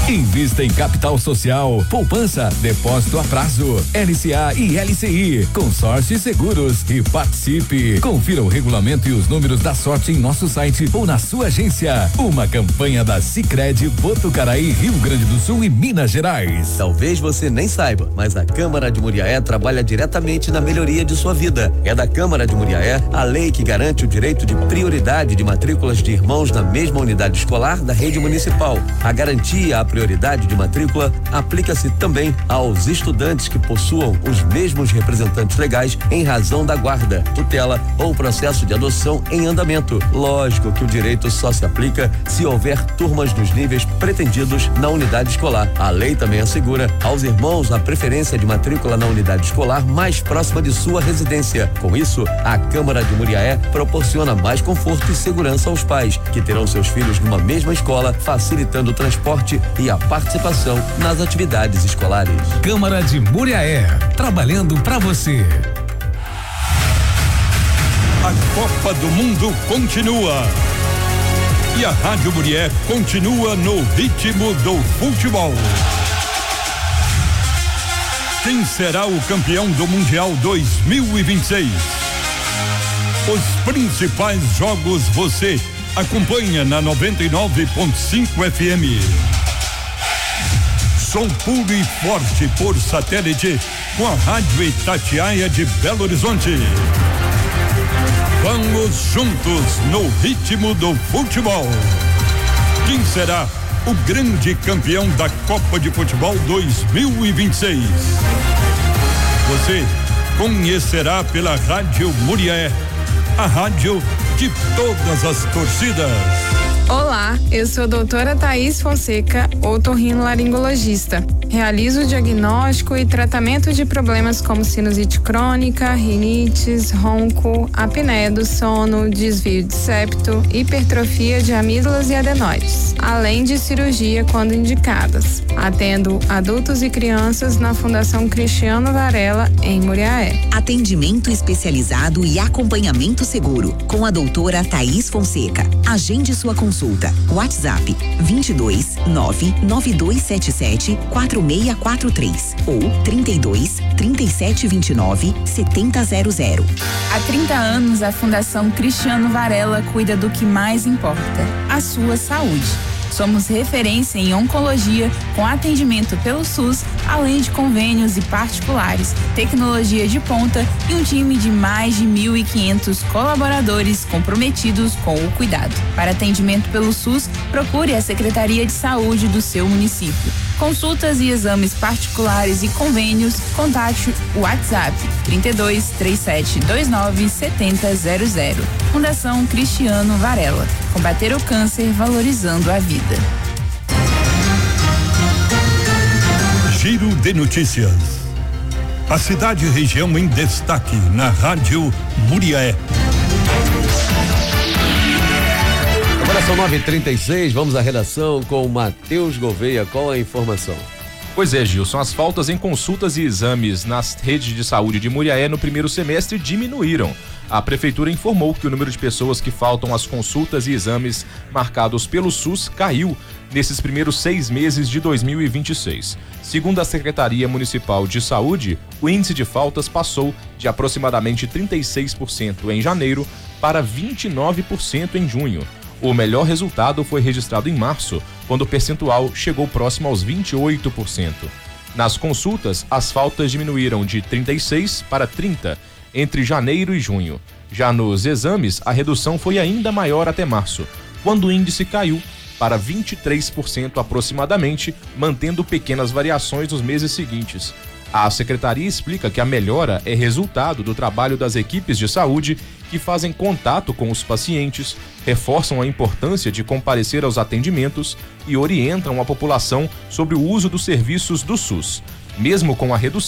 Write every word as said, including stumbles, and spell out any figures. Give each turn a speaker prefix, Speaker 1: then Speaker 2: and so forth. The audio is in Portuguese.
Speaker 1: Invista em capital social, poupança, depósito a prazo, L C A e L C I, consórcio e seguros e participe. Confira o regulamento e os números da sorte em nosso site ou na sua agência. Uma campanha da Sicredi Botucaraí, Rio Grande do Sul e Minas Gerais.
Speaker 2: Talvez você nem saiba, mas a Câmara de Muriaé trabalha diretamente na melhoria de sua vida. É da Câmara de Muriaé a lei que garante o direito de prioridade de matrículas de irmãos na mesma unidade escolar da rede municipal. A garantia à prioridade de matrícula aplica-se também aos estudantes que possuam os mesmos representantes legais em razão da guarda, tutela ou processo de adoção em andamento. Lógico que o direito só se aplica se houver turmas nos níveis pretendidos na unidade escolar. A lei também assegura aos irmãos a preferência de matrícula na unidade escolar mais próxima de sua residência. Com isso, a Câmara de Muriaé proporciona mais conforto e segurança aos pais, que terão seus filhos numa mesma escola, facilitando o transporte e a participação nas atividades escolares.
Speaker 1: Câmara de Muriaé, trabalhando para você.
Speaker 3: A Copa do Mundo continua. E a Rádio Muriaé continua no ritmo do futebol. Quem será o campeão do Mundial dois mil e vinte e seis? Os principais jogos você acompanha na noventa e nove ponto cinco F M. Som puro e forte por satélite com a Rádio Itatiaia de Belo Horizonte. Vamos juntos no ritmo do futebol. Quem será o grande campeão da Copa de Futebol dois mil e vinte e seis? Você conhecerá pela Rádio Muriaé, a rádio de todas as torcidas.
Speaker 4: Olá, eu sou a doutora Thaís Fonseca, otorrinolaringologista. Realizo o diagnóstico e tratamento de problemas como sinusite crônica, rinites, ronco, apneia do sono, desvio de septo, hipertrofia de amígdalas e adenoides, além de cirurgia quando indicadas. Atendo adultos e crianças na Fundação Cristiano Varela, em Muriaé.
Speaker 5: Atendimento especializado e acompanhamento seguro com a doutora Thaís Fonseca. Agende sua consulta. WhatsApp vinte e dois nove nove dois sete sete quatro seis quatro três ou trinta e dois, trinta e sete, vinte e nove, setenta zero zero.
Speaker 6: Há trinta anos, a Fundação Cristiano Varela cuida do que mais importa, a sua saúde. Somos referência em oncologia, com atendimento pelo SUS, além de convênios e particulares, tecnologia de ponta e um time de mais de mil e quinhentos colaboradores comprometidos com o cuidado. Para atendimento pelo SUS, procure a Secretaria de Saúde do seu município. Consultas e exames particulares e convênios, contate o WhatsApp trinta e dois, trinta e sete, vinte e nove, setenta zero zero. Fundação Cristiano Varela. Combater o câncer valorizando a vida.
Speaker 3: Giro de notícias. A cidade e região em destaque na Rádio Muriaé.
Speaker 2: Agora são nove e trinta e seis, vamos à redação com o Matheus Gouveia. Qual a informação?
Speaker 7: Pois é, Gilson, as faltas em consultas e exames nas redes de saúde de Muriaé no primeiro semestre diminuíram. A prefeitura informou que o número de pessoas que faltam às consultas e exames marcados pelo SUS caiu nesses primeiros seis meses de dois mil e vinte e seis. Segundo a Secretaria Municipal de Saúde, o índice de faltas passou de aproximadamente trinta e seis por cento em janeiro para vinte e nove por cento em junho. O melhor resultado foi registrado em março, quando o percentual chegou próximo aos vinte e oito por cento. Nas consultas, as faltas diminuíram de trinta e seis para trinta entre janeiro e junho. Já nos exames, a redução foi ainda maior até março, quando o índice caiu para vinte e três por cento aproximadamente, mantendo pequenas variações nos meses seguintes. A secretaria explica que a melhora é resultado do trabalho das equipes de saúde que fazem contato com os pacientes, reforçam a importância de comparecer aos atendimentos e orientam a população sobre o uso dos serviços do SUS. Mesmo com a redução